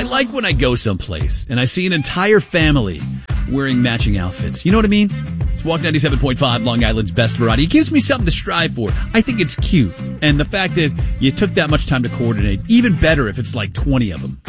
like when I go someplace and I see an entire family wearing matching outfits. You know what I mean? It's Walk 97.5, Long Island's best variety. It gives me something to strive for. I think it's cute. And the fact that you took that much time to coordinate, even better if it's like 20 of them.